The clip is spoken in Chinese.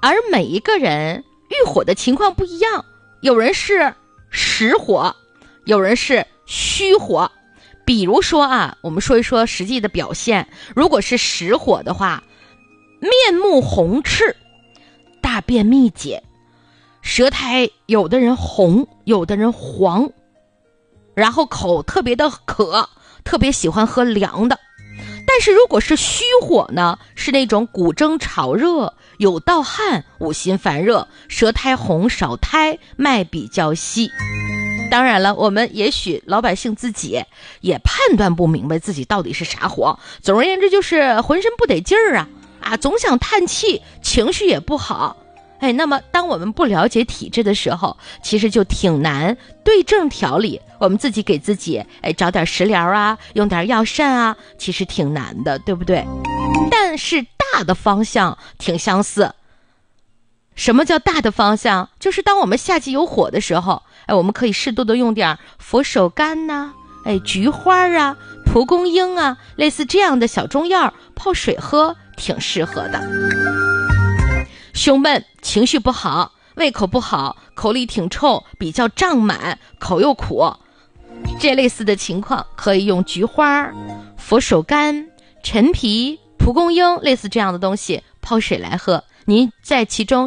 而每一个人遇火的情况不一样，有人是实火，有人是虚火。比如说啊，我们说一说实际的表现。如果是实火的话，面目红赤，大便秘结，舌苔有的人红，有的人黄，然后口特别的渴，特别喜欢喝凉的。但是如果是虚火呢，是那种骨蒸炒热，有盗汗，五心烦热，舌苔红，少苔，脉比较细。当然了，我们也许老百姓自己也判断不明白自己到底是啥火，总而言之就是浑身不得劲儿啊，总想叹气，情绪也不好。那么当我们不了解体质的时候，其实就挺难对症调理，我们自己给自己找点食疗啊，用点药膳啊，其实挺难的，对不对？但是大的方向挺相似。什么叫大的方向？就是当我们夏季有火的时候，我们可以适度的用点佛手柑呐，菊花啊，蒲公英啊，类似这样的小中药泡水喝，挺适合的。胸闷，情绪不好，胃口不好，口里挺臭，比较胀满，口又苦，这类似的情况可以用菊花、佛手柑、陈皮、蒲公英类似这样的东西泡水来喝，您在其中